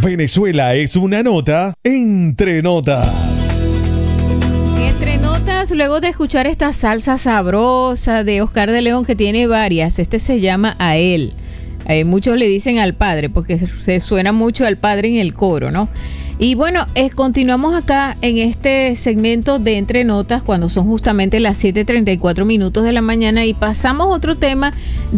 Venezuela es una nota entre notas. Entre notas, luego de escuchar esta salsa sabrosa de Oscar de León, que tiene varias, este se llama A Él. Muchos le dicen al padre, porque se suena mucho al padre en el coro, ¿no? Y bueno, continuamos acá en este segmento de Entre Notas cuando son justamente las 7:34 minutos de la mañana y pasamos a otro tema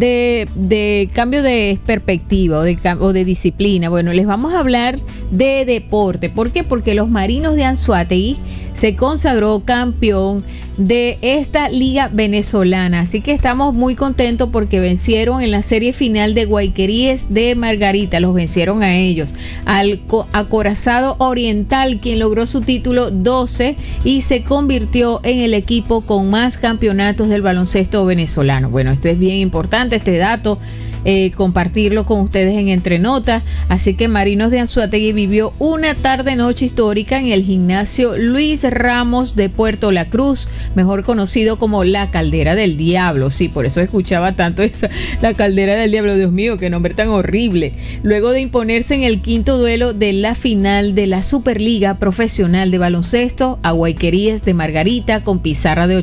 de cambio de perspectiva o de disciplina. Bueno, les vamos a hablar de deporte. ¿Por qué? Porque los Marinos de Anzoátegui se consagró campeón de esta liga venezolana. Así que estamos muy contentos porque vencieron en la serie final de Guayqueríes de Margarita. Los vencieron a ellos. Al Acorazado Oriental, quien logró su título 12 y se convirtió en el equipo con más campeonatos del baloncesto venezolano. Bueno, esto es bien importante, este dato. Compartirlo con ustedes en Entre Notas. Así que Marinos de Anzoátegui vivió una tarde-noche histórica en el gimnasio Luis Ramos de Puerto La Cruz, mejor conocido como la Caldera del Diablo. Sí, por eso escuchaba tanto esa, la Caldera del Diablo. Dios mío, qué nombre tan horrible. Luego de imponerse en el quinto duelo de la final de la Superliga Profesional de Baloncesto a Guayqueríes de Margarita con pizarra de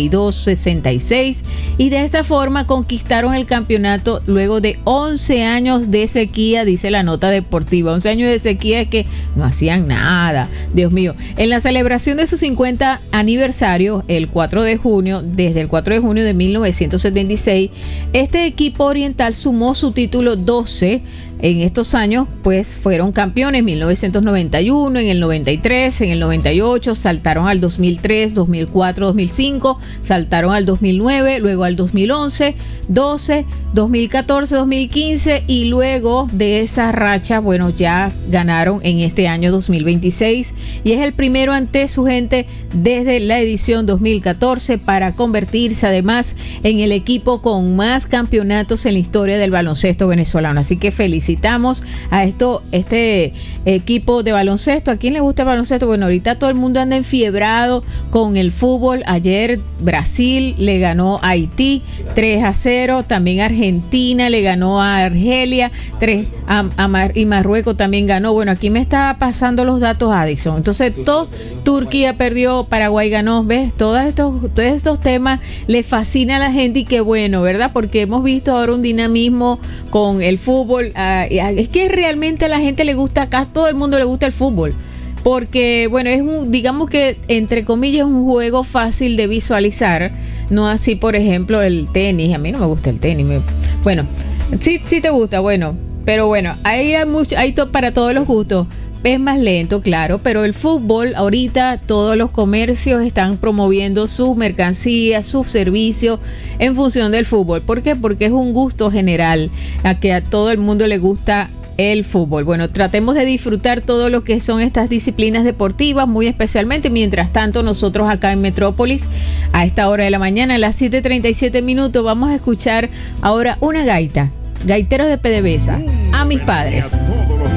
82-66, y de esta forma conquistaron el campeonato luego de 11 años de sequía, dice la nota deportiva. 11 años de sequía es que no hacían nada. Dios mío. En la celebración de su 50 aniversario, el 4 de junio, desde el 4 de junio de 1976, este equipo oriental sumó su título 12. En estos años, pues, fueron campeones en 1991, en el 93, en el 98, saltaron al 2003, 2004, 2005, saltaron al 2009, luego al 2011, 12, 2014, 2015 y luego de esa racha, bueno, ya ganaron en este año 2026 y es el primero ante su gente desde la edición 2014 para convertirse además en el equipo con más campeonatos en la historia del baloncesto venezolano. Así que felicitamos a este equipo de baloncesto. ¿A quién le gusta el baloncesto? Bueno, ahorita todo el mundo anda enfiebrado con el fútbol. Ayer Brasil le ganó a Haití 3-0, también Argentina le ganó a Argelia 3 y Marruecos también ganó. Bueno, aquí me está pasando los datos Addison. Entonces, Turquía perdió, Paraguay ganó. ¿Ves? Todos estos temas le fascina a la gente y qué bueno, ¿verdad? Porque hemos visto ahora un dinamismo con el fútbol. Es que realmente a la gente le gusta, acá todo el mundo le gusta el fútbol. Porque, bueno, digamos que, entre comillas, es un juego fácil de visualizar. No así, por ejemplo, el tenis. A mí no me gusta el tenis. Bueno, sí te gusta, bueno. Pero bueno, hay para todos los gustos. Es más lento, claro, pero el fútbol, ahorita todos los comercios están promoviendo sus mercancías, sus servicios en función del fútbol. ¿Por qué? Porque es un gusto general, a que a todo el mundo le gusta el fútbol. Bueno, tratemos de disfrutar todo lo que son estas disciplinas deportivas, muy especialmente. Mientras tanto, nosotros acá en Metrópolis, a esta hora de la mañana, a las 7:37 minutos, vamos a escuchar ahora una gaita. Gaiteros de PDVSA, a mis padres.